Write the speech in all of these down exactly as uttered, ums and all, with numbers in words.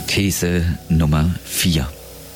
These Nummer vier.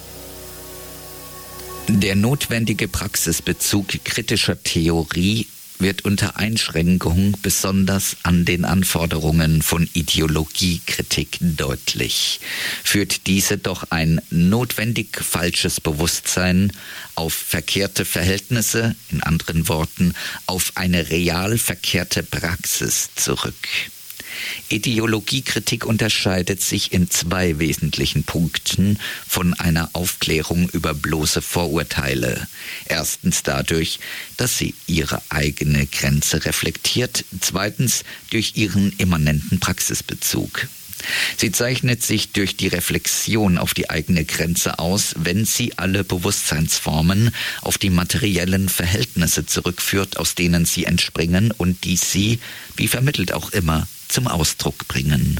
Der notwendige Praxisbezug kritischer Theorie wird unter Einschränkung besonders an den Anforderungen von Ideologiekritik deutlich. Führt diese doch ein notwendig falsches Bewusstsein auf verkehrte Verhältnisse, in anderen Worten, auf eine real verkehrte Praxis zurück. Ideologiekritik unterscheidet sich in zwei wesentlichen Punkten von einer Aufklärung über bloße Vorurteile. Erstens dadurch, dass sie ihre eigene Grenze reflektiert, zweitens durch ihren immanenten Praxisbezug. Sie zeichnet sich durch die Reflexion auf die eigene Grenze aus, wenn sie alle Bewusstseinsformen auf die materiellen Verhältnisse zurückführt, aus denen sie entspringen und die sie, wie vermittelt auch immer, zum Ausdruck bringen.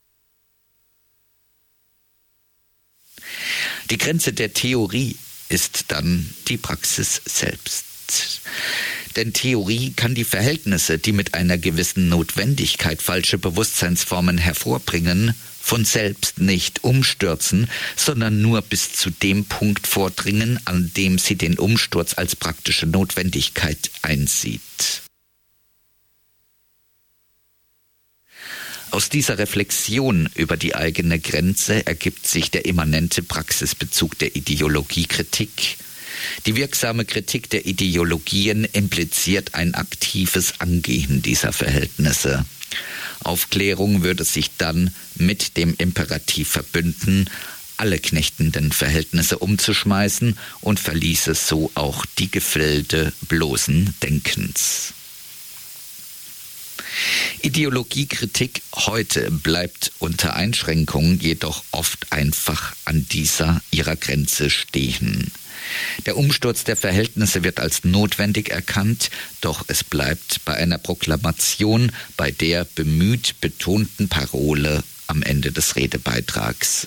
Die Grenze der Theorie ist dann die Praxis selbst. Denn Theorie kann die Verhältnisse, die mit einer gewissen Notwendigkeit falsche Bewusstseinsformen hervorbringen, von selbst nicht umstürzen, sondern nur bis zu dem Punkt vordringen, an dem sie den Umsturz als praktische Notwendigkeit einsieht. Aus dieser Reflexion über die eigene Grenze ergibt sich der immanente Praxisbezug der Ideologiekritik. Die wirksame Kritik der Ideologien impliziert ein aktives Angehen dieser Verhältnisse. Aufklärung würde sich dann mit dem Imperativ verbünden, alle knechtenden Verhältnisse umzuschmeißen und verließe so auch die Gefilde bloßen Denkens. Ideologiekritik heute bleibt unter Einschränkungen jedoch oft einfach an dieser ihrer Grenze stehen. Der Umsturz der Verhältnisse wird als notwendig erkannt, doch es bleibt bei einer Proklamation, bei der bemüht betonten Parole am Ende des Redebeitrags.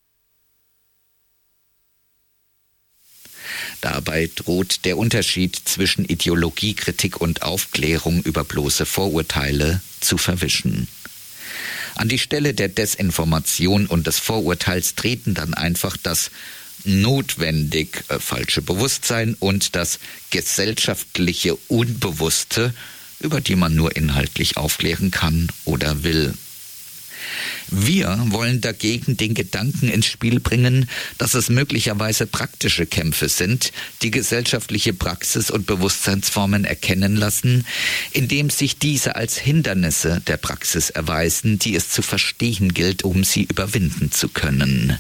Dabei droht der Unterschied zwischen Ideologiekritik und Aufklärung über bloße Vorurteile zu verwischen. An die Stelle der Desinformation und des Vorurteils treten dann einfach das notwendig äh, falsche Bewusstsein und das gesellschaftliche Unbewusste, über die man nur inhaltlich aufklären kann oder will. Wir wollen dagegen den Gedanken ins Spiel bringen, dass es möglicherweise praktische Kämpfe sind, die gesellschaftliche Praxis und Bewusstseinsformen erkennen lassen, indem sich diese als Hindernisse der Praxis erweisen, die es zu verstehen gilt, um sie überwinden zu können.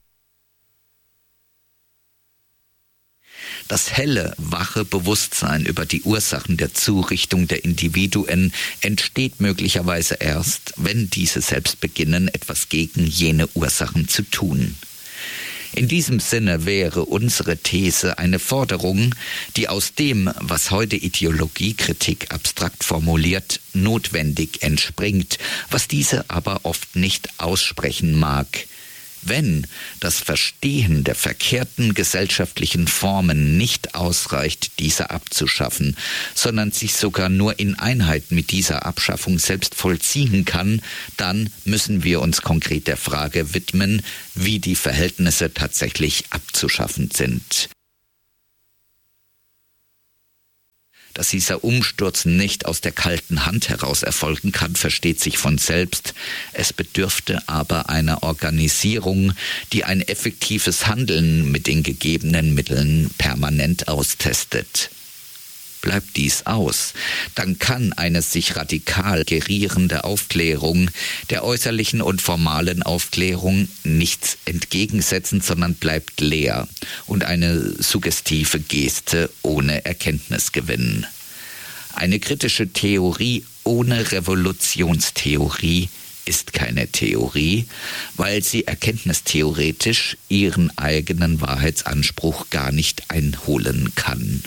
Das helle, wache Bewusstsein über die Ursachen der Zurichtung der Individuen entsteht möglicherweise erst, wenn diese selbst beginnen, etwas gegen jene Ursachen zu tun. In diesem Sinne wäre unsere These eine Forderung, die aus dem, was heute Ideologiekritik abstrakt formuliert, notwendig entspringt, was diese aber oft nicht aussprechen mag. Wenn das Verstehen der verkehrten gesellschaftlichen Formen nicht ausreicht, diese abzuschaffen, sondern sich sogar nur in Einheit mit dieser Abschaffung selbst vollziehen kann, dann müssen wir uns konkret der Frage widmen, wie die Verhältnisse tatsächlich abzuschaffen sind. Dass dieser Umsturz nicht aus der kalten Hand heraus erfolgen kann, versteht sich von selbst. Es bedürfte aber einer Organisierung, die ein effektives Handeln mit den gegebenen Mitteln permanent austestet. Bleibt dies aus, dann kann eine sich radikal gerierende Aufklärung der äußerlichen und formalen Aufklärung nichts entgegensetzen, sondern bleibt leer und eine suggestive Geste ohne Erkenntnisgewinn. Eine kritische Theorie ohne Revolutionstheorie ist keine Theorie, weil sie erkenntnistheoretisch ihren eigenen Wahrheitsanspruch gar nicht einholen kann.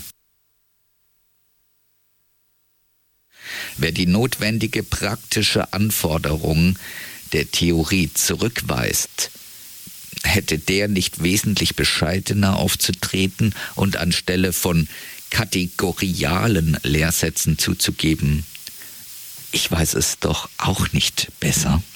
Wer die notwendige praktische Anforderung der Theorie zurückweist, hätte der nicht wesentlich bescheidener aufzutreten und anstelle von kategorialen Lehrsätzen zuzugeben: Ich weiß es doch auch nicht besser.